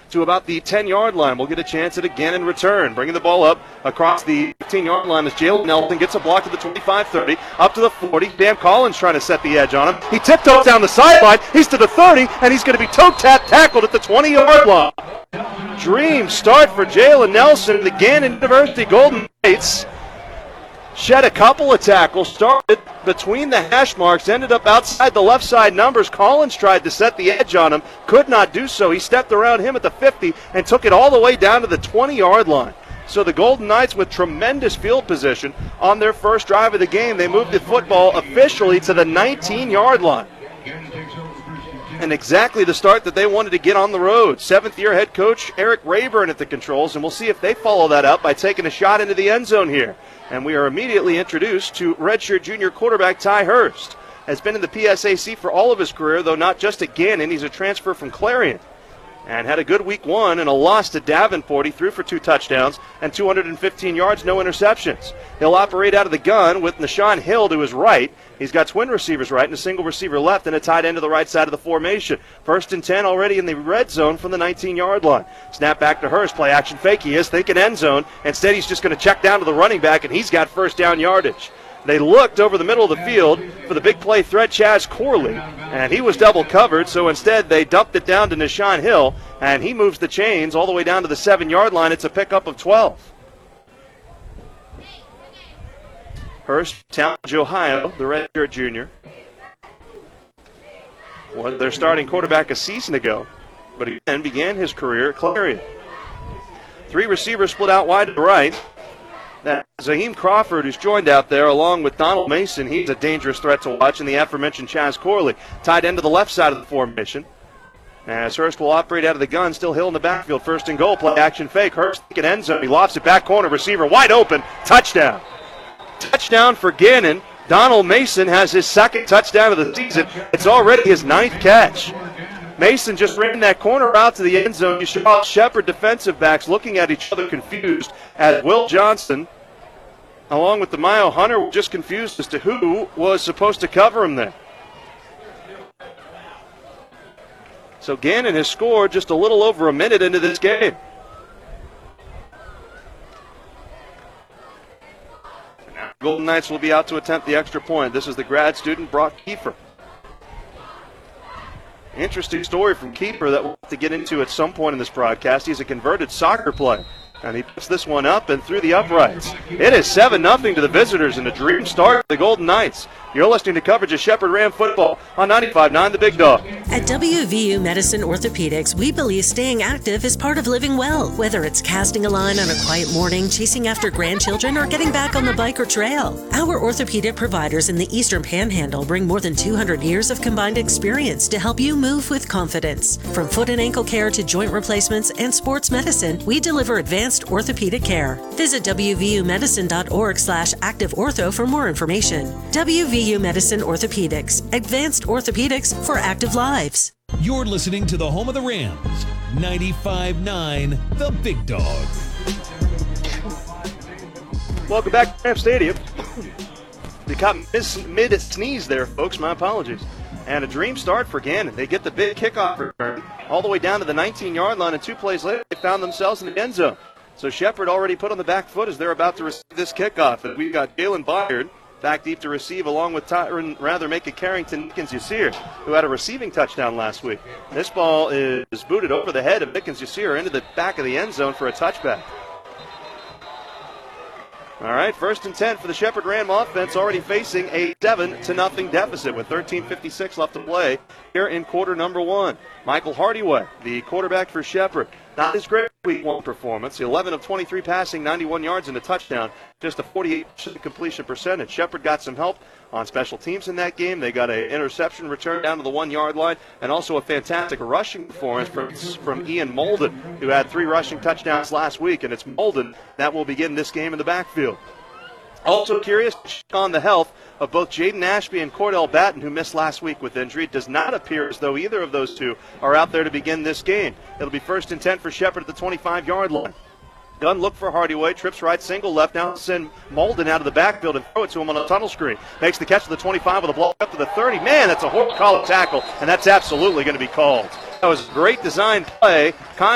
to about the 10-yard line. We'll get a chance at it again in return. Bringing the ball up across the 15-yard line as Jalen Nelson gets a block to the 25-30, up to the 40. Dan Collins trying to set the edge on him. He tiptoes down the sideline. He's to the 30, and he's going to be tackled at the 20-yard line. Dream start for Jalen Nelson. The Gannon University Golden Knights shed a couple of tackles, started between the hash marks, ended up outside the left side numbers. Collins tried to set the edge on him, could not do so. He stepped around him at the 50 and took it all the way down to the 20-yard line. So the Golden Knights with tremendous field position on their first drive of the game. They moved the football officially to the 19-yard line. And exactly the start that they wanted to get on the road. Seventh-year head coach Eric Rayburn at the controls, and we'll see if they follow that up by taking a shot into the end zone here. And we are immediately introduced to redshirt junior quarterback Ty Hurst. Has been in the PSAC for all of his career, though not just at Gannon. He's a transfer from Clarion. And had a good week one and a loss to Davenport. He threw for 2 touchdowns and 215 yards, no interceptions. He'll operate out of the gun with Nashawn Hill to his right. He's got twin receivers right and a single receiver left and a tight end to the right side of the formation. 1st and 10 already in the red zone from the 19-yard line. Snap back to Hurst, play action fake. He is thinking end zone. Instead, he's just going to check down to the running back, and he's got first down yardage. They looked over the middle of the field for the big play threat, Chaz Corley, and he was double covered, so instead they dumped it down to Nashawn Hill, and he moves the chains all the way down to the 7-yard line. It's a pickup of 12. Hurst, Talmadge, Ohio, the redshirt junior, was their starting quarterback a season ago, but he then began his career at Clarion. 3 receivers split out wide to the right. That's Zaheem Crawford, who's joined out there, along with Donald Mason. He's a dangerous threat to watch, and the aforementioned Chaz Corley, tied end to the left side of the formation. As Hurst will operate out of the gun, still Hill in the backfield. 1st and goal, play action fake. Hurst thinking end zone. He lofts it back corner, receiver wide open. Touchdown. Touchdown for Gannon. Donald Mason has his 2nd touchdown of the season. It's already his 9th catch. Mason just ran that corner out to the end zone. You saw Shepherd defensive backs looking at each other confused as Will Johnson, along with the Mayo Hunter, were just confused as to who was supposed to cover him there. So Gannon has scored just a little over a minute into this game. Now, Golden Knights will be out to attempt the extra point. This is the grad student, Brock Kiefer. Interesting story from Keeper that we'll have to get into at some point in this broadcast. He's a converted soccer player, and he puts this one up and through the uprights. It is 7-0 to the visitors and a dream start for the Golden Knights. You're listening to coverage of Shepherd Ram football on 95.9 The Big Dog. At WVU Medicine Orthopedics, we believe staying active is part of living well. Whether it's casting a line on a quiet morning, chasing after grandchildren, or getting back on the bike or trail, our orthopedic providers in the Eastern Panhandle bring more than 200 years of combined experience to help you move with confidence. From foot and ankle care to joint replacements and sports medicine, we deliver advanced orthopedic care. Visit wvumedicine.org/activeortho for more information. WVU Medicine Orthopedics. Advanced orthopedics for active lives. You're listening to the home of the Rams, 95.9 The Big Dog. Welcome back to Ram Stadium. They caught mid-sneeze there, folks. My apologies. And a dream start for Gannon. They get the big kickoff return all the way down to the 19-yard line, and 2 plays later, they found themselves in the end zone. So Shepherd already put on the back foot as they're about to receive this kickoff. And we've got Jalen Byard back deep to receive, along with Micah Carrington Nickens-Yasir, who had a receiving touchdown last week. This ball is booted over the head of Nickens-Yasir into the back of the end zone for a touchback. All right, 1st and 10 for the Shepherd Ram offense, already facing a 7-0 deficit with 13:56 left to play here in quarter number 1. Michael Hardyway, the quarterback for Shepherd. Not his great week 1 performance. 11 of 23 passing, 91 yards and a touchdown, just a 48% completion percentage. Shepherd got some help on special teams in that game. They got an interception return down to the 1-yard line, and also a fantastic rushing performance from Ian Molden, who had 3 rushing touchdowns last week, and it's Molden that will begin this game in the backfield. Also curious to check on the health of both Jaden Ashby and Cordell Batten, who missed last week with injury. It does not appear as though either of those two are out there to begin this game. It'll be 1st and 10 for Shepherd at the 25-yard line. Gun look for Hardyway, trips right, single left. Now send Molden out of the backfield and throw it to him on a tunnel screen. Makes the catch to the 25 with a block up to the 30. Man, that's a horse collar tackle, and that's absolutely going to be called. That was a great design play.